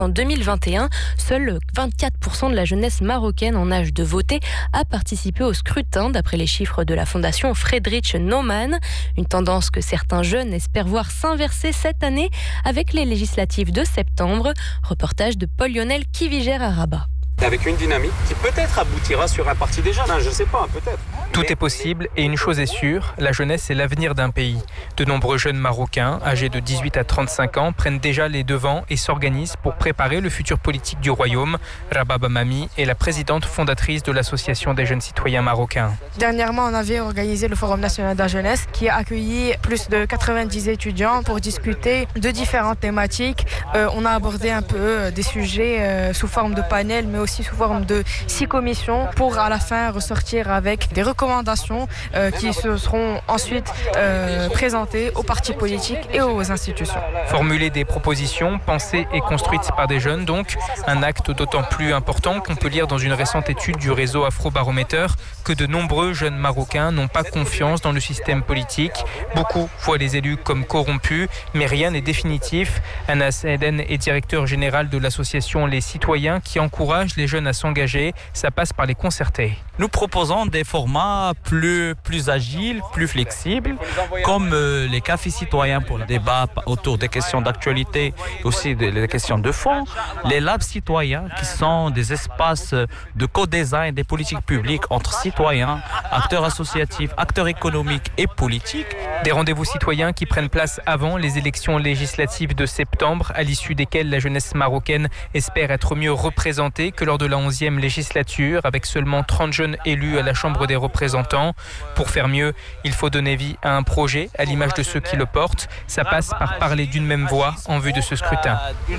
En 2021, seuls 24% de la jeunesse marocaine en âge de voter a participé au scrutin, d'après les chiffres de la fondation Friedrich Naumann. Une tendance que certains jeunes espèrent voir s'inverser cette année avec les législatives de septembre. Reportage de Paul-Lionel Kiviger à Rabat. Avec une dynamique qui peut-être aboutira sur un parti des jeunes, je ne sais pas, peut-être. Tout est possible et une chose est sûre, la jeunesse est l'avenir d'un pays. De nombreux jeunes Marocains, âgés de 18 à 35 ans, prennent déjà les devants et s'organisent pour préparer le futur politique du royaume. Rababa Mami est la présidente fondatrice de l'Association des jeunes citoyens marocains. Dernièrement, on avait organisé le Forum national de la jeunesse qui a accueilli plus de 90 étudiants pour discuter de différentes thématiques. On a abordé un peu des sujets sous forme de panel, mais aussi sous forme de 6 commissions pour à la fin ressortir avec des recommandations qui se seront ensuite présentées aux partis politiques et aux institutions. Formuler des propositions pensées et construites par des jeunes, donc un acte d'autant plus important qu'on peut lire dans une récente étude du réseau Afrobaromètre que de nombreux jeunes Marocains n'ont pas confiance dans le système politique. Beaucoup voient les élus comme corrompus, mais rien n'est définitif. Anas Eden est directeur général de l'association Les Citoyens qui encourage les jeunes à s'engager. Ça passe par les concertés. Nous proposons des formats plus agiles, plus flexibles, comme les cafés citoyens pour le débat autour des questions d'actualité et aussi des questions de fond, les labs citoyens qui sont des espaces de co-design des politiques publiques entre citoyens, acteurs associatifs, acteurs économiques et politiques. Des rendez-vous citoyens qui prennent place avant les élections législatives de septembre, à l'issue desquelles la jeunesse marocaine espère être mieux représentée que lors de la 11e législature, avec seulement 30 jeunes élus à la Chambre des représentants. Pour faire mieux, il faut donner vie à un projet, à l'image de ceux qui le portent. Ça passe par parler d'une même voix en vue de ce scrutin.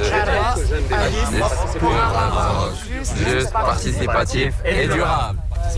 Juste, participatif et durable.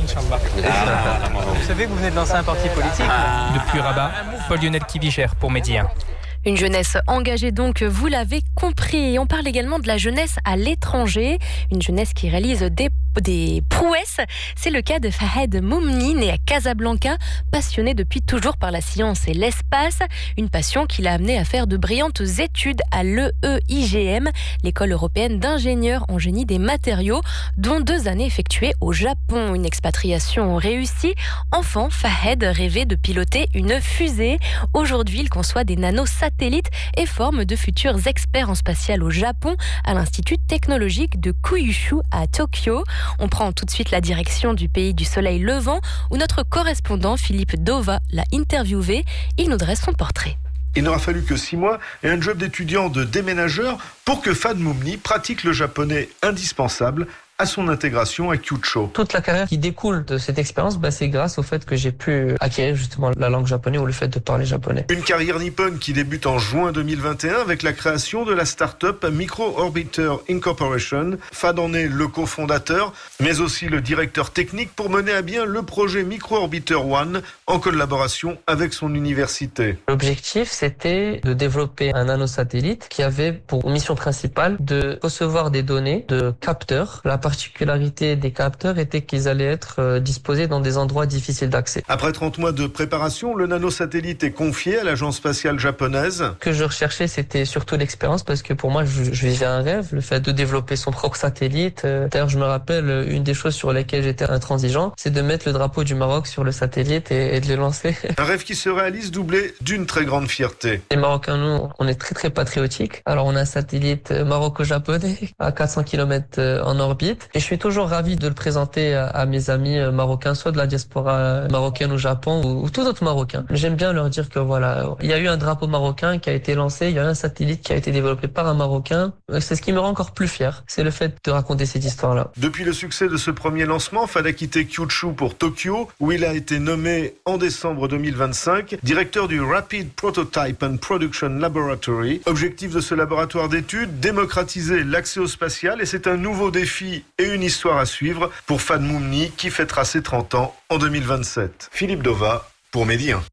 Vous savez que vous venez de lancer un parti politique Depuis Rabat, Paul-Lionel Kiviger pour Medi 1. Une jeunesse engagée donc, vous l'avez compris. Et on parle également de la jeunesse à l'étranger, une jeunesse qui réalise des prouesses. C'est le cas de Fahed Moumni, né à Casablanca, passionné depuis toujours par la science et l'espace. Une passion qui l'a amené à faire de brillantes études à l'EEIGM, l'école européenne d'ingénieurs en génie des matériaux, dont 2 années effectuées au Japon. Une expatriation réussie. Enfant, Fahed rêvait de piloter une fusée. Aujourd'hui, il conçoit des nanosatellites et forme de futurs experts en spatial au Japon, à l'Institut technologique de Kyushu à Tokyo. On prend tout de suite la direction du pays du soleil levant, où notre correspondant Philippe Dova l'a interviewé. Il nous dresse son portrait. Il n'aura fallu que 6 mois et un job d'étudiant de déménageur pour que Fahed Moumni pratique le japonais indispensable à son intégration à Kyushu. Toute la carrière qui découle de cette expérience, c'est grâce au fait que j'ai pu acquérir justement la langue japonaise ou le fait de parler japonais. Une carrière nippone qui débute en juin 2021 avec la création de la start-up Micro Orbiter Incorporation. Fahed en est le cofondateur, mais aussi le directeur technique pour mener à bien le projet Micro Orbiter One en collaboration avec son université. L'objectif, c'était de développer un nanosatellite qui avait pour mission principale de recevoir des données de capteurs. La particularité des capteurs était qu'ils allaient être disposés dans des endroits difficiles d'accès. Après 30 mois de préparation, le nanosatellite est confié à l'agence spatiale japonaise. Ce que je recherchais, c'était surtout l'expérience parce que pour moi, je vivais un rêve, le fait de développer son propre satellite. D'ailleurs, je me rappelle, une des choses sur lesquelles j'étais intransigeant, c'est de mettre le drapeau du Maroc sur le satellite et de le lancer. Un rêve qui se réalise doublé d'une très grande fierté. Les Marocains, nous, on est très très patriotiques. Alors, on a un satellite maroco-japonais à 400 km en orbite. Et je suis toujours ravi de le présenter à mes amis marocains, soit de la diaspora marocaine au Japon ou tout autre Marocain. J'aime bien leur dire que voilà, il y a eu un drapeau marocain qui a été lancé, il y a eu un satellite qui a été développé par un Marocain. C'est ce qui me rend encore plus fier, c'est le fait de raconter cette histoire-là. Depuis le succès de ce premier lancement, Fahed a quitté Kyushu pour Tokyo, où il a été nommé en décembre 2025 directeur du Rapid Prototype and Production Laboratory. Objectif de ce laboratoire d'études, démocratiser l'accès au spatial, et c'est un nouveau défi et une histoire à suivre pour Fahed Moumni qui fêtera ses 30 ans en 2027. Philippe Dova pour Medi 1.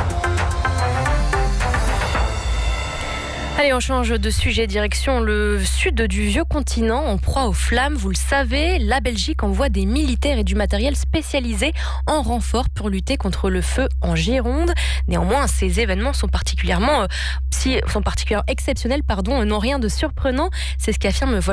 Allez, on change de sujet, direction le sud du vieux continent, en proie aux flammes. Vous le savez, la Belgique envoie des militaires et du matériel spécialisé en renfort pour lutter contre le feu en Gironde. Néanmoins, ces événements sont particulièrement exceptionnels, n'ont rien de surprenant. C'est ce qu'affirme